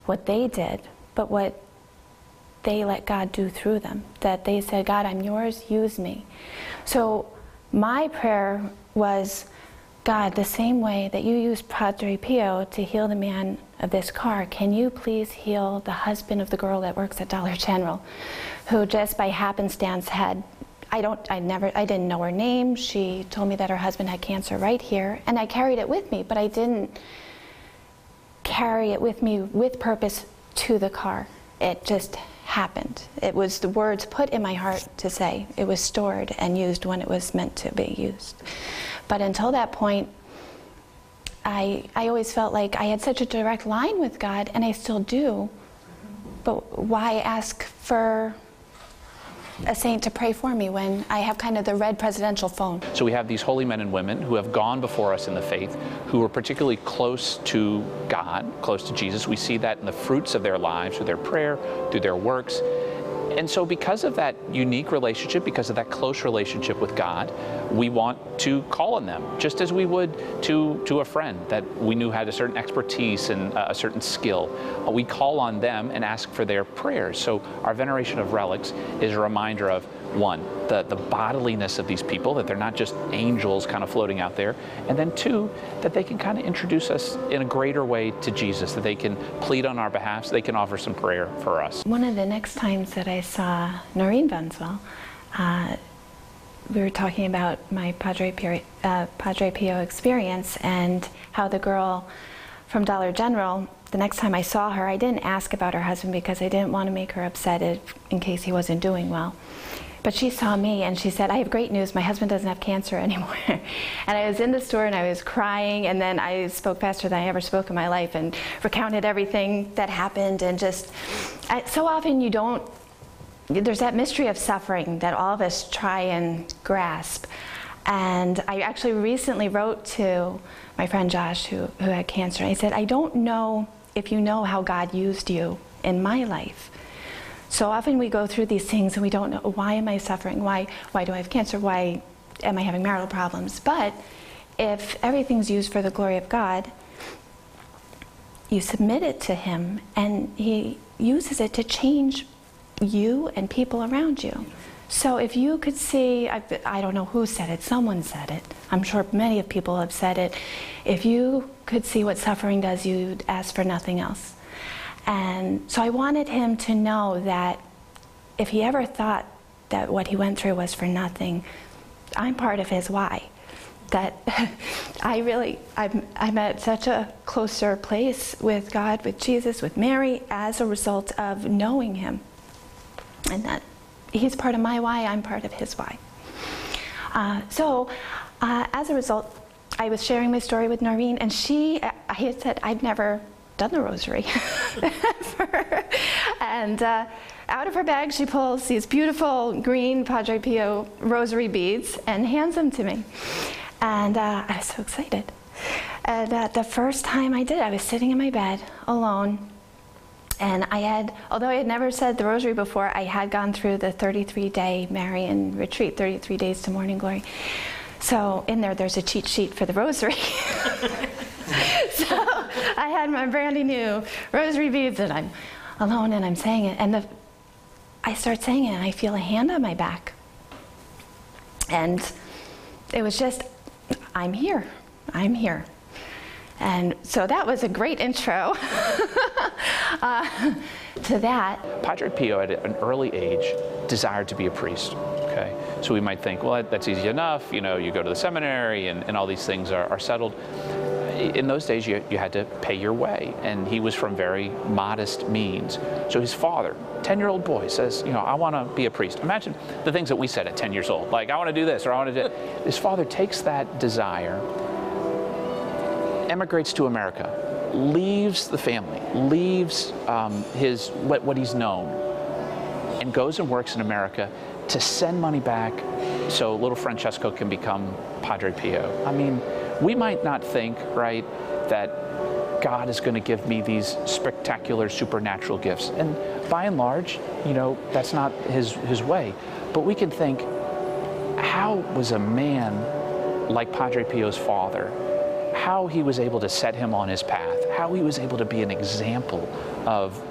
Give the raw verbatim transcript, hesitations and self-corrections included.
what they did, but what they let God do through them. That they said, God, I'm yours, use me. So my prayer was, God, the same way that you used Padre Pio to heal the man of this car, can you please heal the husband of the girl that works at Dollar General, who just by happenstance had, I don't, I never, I didn't know her name. She told me that her husband had cancer right here, and I carried it with me, but I didn't carry it with me with purpose to the car. It just happened. It was the words put in my heart to say. It was stored and used when it was meant to be used. But until that point, I, I always felt like I had such a direct line with God, and I still do. But why ask for a saint to pray for me when I have kind of the red presidential phone? So we have these holy men and women who have gone before us in the faith, who were particularly close to God, close to Jesus. We see that in the fruits of their lives, through their prayer, through their works. And so because of that unique relationship, because of that close relationship with God, we want to call on them, just as we would to, to a friend that we knew had a certain expertise and a certain skill. Uh, we call on them and ask for their prayers. So our veneration of relics is a reminder of, one, the, the bodiliness of these people, that they're not just angels kind of floating out there, and then two, that they can kind of introduce us in a greater way to Jesus, that they can plead on our behalf, so they can offer some prayer for us. One of the next times that I saw Noreen Bunzwell, uh, we were talking about my Padre Pio, uh, Padre Pio experience, and how the girl from Dollar General, the next time I saw her, I didn't ask about her husband because I didn't want to make her upset if, in case he wasn't doing well. But she saw me and she said, I have great news, my husband doesn't have cancer anymore. And I was in the store and I was crying, and then I spoke faster than I ever spoke in my life and recounted everything that happened. And just, I, so often you don't, there's that mystery of suffering that all of us try and grasp. And I actually recently wrote to my friend Josh, who, who had cancer, and I said, I don't know if you know how God used you in my life. So often we go through these things and we don't know, why am I suffering? Why, why do I have cancer? Why am I having marital problems? But if everything's used for the glory of God, you submit it to Him, and He uses it to change you and people around you. So if you could see, I, I don't know who said it, someone said it, I'm sure many of people have said it, if you could see what suffering does, you'd ask for nothing else. And so I wanted him to know that if he ever thought that what he went through was for nothing, I'm part of his why. That I really, I'm, I'm at such a closer place with God, with Jesus, with Mary, as a result of knowing Him. And that He's part of my why, I'm part of His why. Uh, so, uh, as a result, I was sharing my story with Noreen, and she, I had said, I'd never done the rosary. And uh, out of her bag she pulls these beautiful green Padre Pio rosary beads and hands them to me. And uh, I was so excited. And uh, the first time I did, I was sitting in my bed alone, and I had, although I had never said the rosary before, I had gone through the thirty-three day Marian retreat, thirty-three days to morning glory. So in there, there's a cheat sheet for the rosary. So I had my brand new rosary beads, and I'm alone and I'm saying it, and the, I start saying it and I feel a hand on my back. And it was just, I'm here, I'm here. And so that was a great intro uh, to that. Padre Pio at an early age desired to be a priest. Okay, so we might think, well, that's easy enough, you know, you go to the seminary and, and all these things are, are settled. In those days, you, you had to pay your way, and he was from very modest means. So his father, ten-year-old boy, says, you know, I want to be a priest. Imagine the things that we said at ten years old, like, I want to do this, or I want to do it. His father takes that desire, emigrates to America, leaves the family, leaves um, his what, what he's known, and goes and works in America to send money back so little Francesco can become Padre Pio. I mean, we might not think, right, that God is going to give me these spectacular supernatural gifts. And by and large, you know, that's not his, his way. But we can think, how was a man like Padre Pio's father, how he was able to set him on his path, how he was able to be an example of